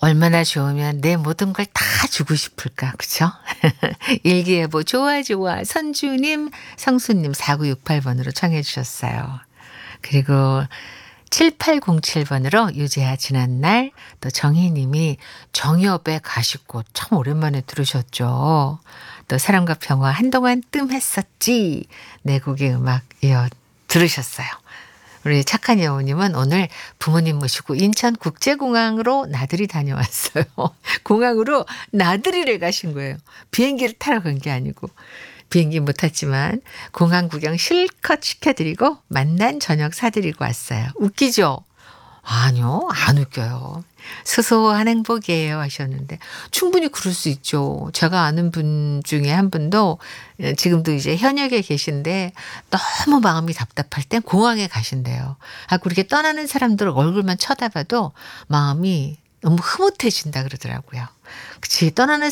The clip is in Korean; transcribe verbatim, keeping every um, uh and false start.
얼마나 좋으면 내 모든 걸 다 주고 싶을까, 그쵸? 일기예보 좋아 좋아 선주님, 성수님 사구육팔 번으로 청해 주셨어요. 그리고 칠팔공칠 번으로 유재하 지난날, 또 정희님이 정엽의 가시꽃 참 오랜만에 들으셨죠. 또 사랑과 평화 한동안 뜸했었지. 네 곡의 음악 이어 들으셨어요. 우리 착한 여우님은 오늘 부모님 모시고 인천국제공항으로 나들이 다녀왔어요. 공항으로 나들이를 가신 거예요. 비행기를 타러 간 게 아니고. 비행기 못 탔지만 공항 구경 실컷 시켜드리고 만난 저녁 사드리고 왔어요. 웃기죠? 아니요, 안 웃겨요. 소소한 행복이에요 하셨는데 충분히 그럴 수 있죠. 제가 아는 분 중에 한 분도 지금도 이제 현역에 계신데 너무 마음이 답답할 땐 공항에 가신대요. 아, 그렇게 떠나는 사람들 얼굴만 쳐다봐도 마음이 너무 흐뭇해진다 그러더라고요. 그치, 떠나는